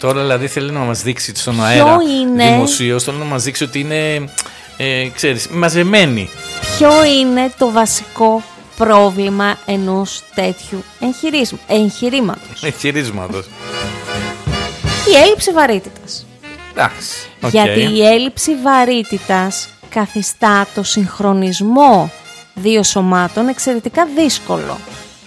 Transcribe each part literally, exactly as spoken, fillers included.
Τώρα δηλαδή θέλει να μας δείξει στον αέρα είναι... δημοσίως, θέλει να μας δείξει ότι είναι, ε, ξέρεις, μαζεμένη. Ποιο είναι το βασικό πρόβλημα ενός τέτοιου εγχειρήματος? Εγχειρίσματος. Η έλλειψη βαρύτητας. Εντάξει. Okay. Γιατί η έλλειψη βαρύτητας καθιστά το συγχρονισμό δύο σωμάτων εξαιρετικά δύσκολο.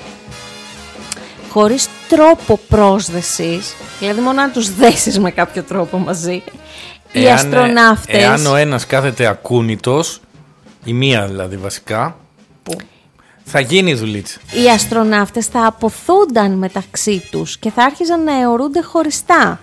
Χωρίς τρόπο πρόσδεσης, δηλαδή μόνο να τους δέσεις με κάποιο τρόπο μαζί, οι εάν, αστροναύτες... Εάν ο ένας κάθεται ακούνητος, η μία δηλαδή βασικά, που θα γίνει δουλίτσα. Οι αστροναύτες θα αποθούνταν μεταξύ τους και θα άρχιζαν να αιωρούνται χωριστά.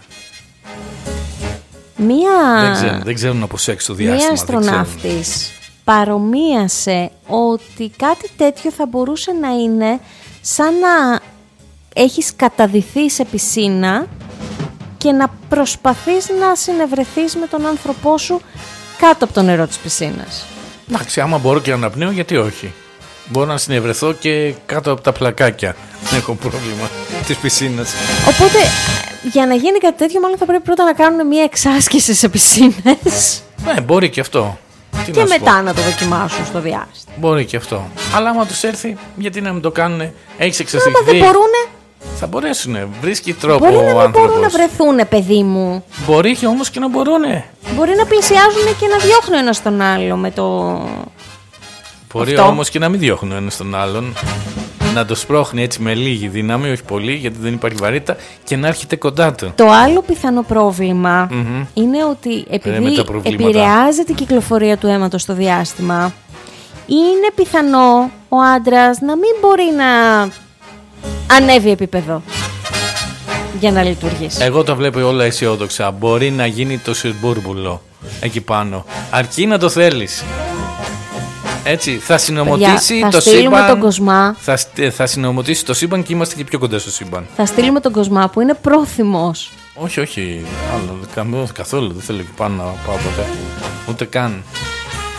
Μία... Δεν ξέρουν, δεν ξέρουν να προσέξουν το διάστημα. Μία αστροναύτης παρομοίασε ότι κάτι τέτοιο θα μπορούσε να είναι σαν να έχεις καταδυθεί σε πισίνα και να προσπαθείς να συνευρεθείς με τον άνθρωπό σου κάτω από το νερό της πισίνας. Εντάξει, άμα μπορώ και να αναπνέω, γιατί όχι. Μπορώ να συνευρεθώ και κάτω από τα πλακάκια. Δεν έχω πρόβλημα της πισίνας. Οπότε, για να γίνει κάτι τέτοιο, μάλλον θα πρέπει πρώτα να κάνουν μια εξάσκηση σε πισίνες. Ναι, μπορεί και αυτό. Τι και να μετά να το δοκιμάσουν στο διάστημα. Μπορεί και αυτό. Αλλά άμα τους έρθει, γιατί να μην το κάνουνε? Έχεις εξασθενθεί. Άμα δεν μπορούνε. Θα μπορέσουνε. Βρίσκει τρόπο μπορεί ο να μην άνθρωπος. μπορούν να βρεθούνε, παιδί μου. Μπορεί και όμως και να μπορούνε. Μπορεί να πλησιάζουν και να διώχνουν ένα τον άλλο με το... Μπορεί αυτό. Όμως και να μην διώχνουν ένα τον άλλον. Να το σπρώχνει έτσι με λίγη δύναμη, όχι πολύ, γιατί δεν υπάρχει βαρύτητα, και να έρχεται κοντά του. Το άλλο πιθανό πρόβλημα mm-hmm. είναι ότι επειδή ε, επηρεάζεται η κυκλοφορία του αίματος στο διάστημα, είναι πιθανό ο άντρας να μην μπορεί να ανέβει επίπεδο για να λειτουργήσει. Εγώ τα βλέπω όλα αισιόδοξα. Μπορεί να γίνει το συρμπούρμπουλο εκεί πάνω. Αρκεί να το θέλεις. Έτσι, θα συνομωτήσει Παιδιά, το θα σύμπαν. Τον Κοσμά. Θα, θα συνομωτήσει το σύμπαν και είμαστε και πιο κοντά στο σύμπαν. Θα στείλουμε τον Κοσμά που είναι πρόθυμος. Όχι, όχι. Άλλο, καθόλου δεν θέλω εκεί πάνω να πάω ποτέ. Ούτε καν.